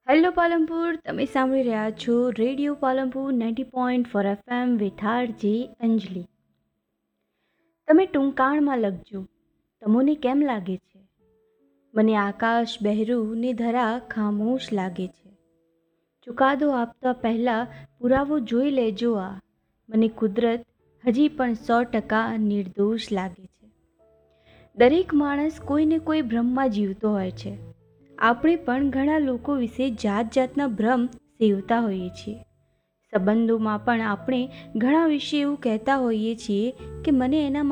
Hello Palanpur, તમે સાંભળી રહ્યા છો radio Palanpur 90.4 FM with RJ અંજલિ. તમે ટૂંકાણમાં લખજો, તમને કેમ લાગે છે? મને આકાશ બહેરું ને ધરા ખામોશ લાગે છે. ચુકાદો આપતા પહેલાં પુરાવો જોઈ લેજો. મને કુદરત હજી પણ 100% નિર્દોષ લાગે છે. દરેક માણસ કોઈને કોઈ ભ્રમમાં જીવતો હોય છે. આપણે પણ ઘણા લોકો વિશે જાત જાતના ભ્રમ સેવતા હોઈએ છીએ. સંબંધોમાં પણ આપણે ઘણા વિશે એવું કહેતા હોઈએ છીએ કે મને એના